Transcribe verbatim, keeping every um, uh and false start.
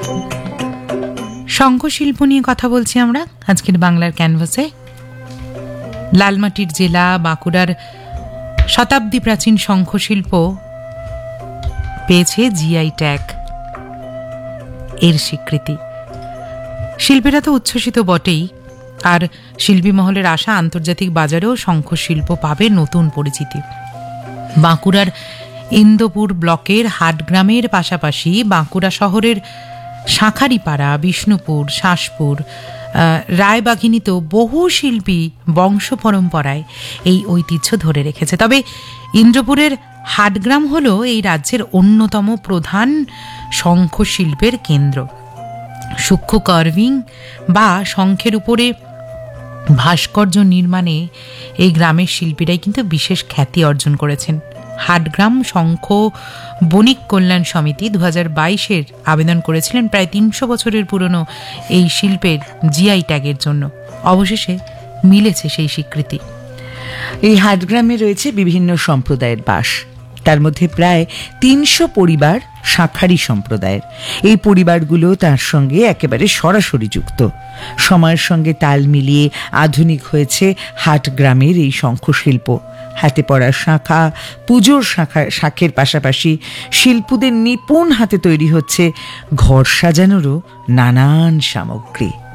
শঙ্খশিল্প নিয়ে কথা বলছি আমরা আজকের বাংলার ক্যানভাসে। লালমাটির জেলা বাঁকুড়ার শতাব্দী প্রাচীন শঙ্খশিল্প পেয়েছে জিআই ট্যাগ এর স্বীকৃতি। শিল্পীরা তো উচ্ছ্বসিত বটেই, আর শিল্পী মহলের আশা আন্তর্জাতিক বাজারেও শঙ্খশিল্প পাবে নতুন পরিচিতি। বাঁকুড়ার ইন্দোপুর ব্লকের হাটগ্রামের পাশাপাশি বাঁকুড়া শহরের শাঁখারিপাড়া, বিষ্ণুপুর, শাসপুর, রায়বাঘিনীতেও বহু শিল্পী বংশ পরম্পরায় এই ঐতিহ্য ধরে রেখেছে। তবে ইন্দ্রপুরের হাটগ্রাম হল এই রাজ্যের অন্যতম প্রধান শঙ্খশিল্পের কেন্দ্র। সূক্ষ্ম কার্ভিং বা শঙ্খের উপরে ভাস্কর্য নির্মাণে এই গ্রামের শিল্পীরাই কিন্তু বিশেষ খ্যাতি অর্জন করেছেন। হাটগ্রাম শঙ্খ বণিক কল্যাণ সমিতি দু হাজার বাইশের আবেদন করেছিলেন প্রায় তিনশো বছরের পুরনো এই শিল্পের জিআই ট্যাগের জন্য। অবশেষে মিলেছে সেই স্বীকৃতি। এই হাটগ্রামে রয়েছে বিভিন্ন সম্প্রদায়ের বাস, তার মধ্যে প্রায় তিনশো পরিবার শাঁখারি সম্প্রদায়ের। এই পরিবারগুলো তার সঙ্গে একেবারে সরাসরি যুক্ত। সময়ের সঙ্গে তাল মিলিয়ে আধুনিক হয়েছে হাটগ্রামের এই শঙ্খশিল্প। হাতে পড়া শাঁখা, পুজোর শাঁখা শাঁখের পাশাপাশি শিল্পীদের নিপুণ হাতে তৈরি হচ্ছে ঘর সাজানোরও নানান সামগ্রী।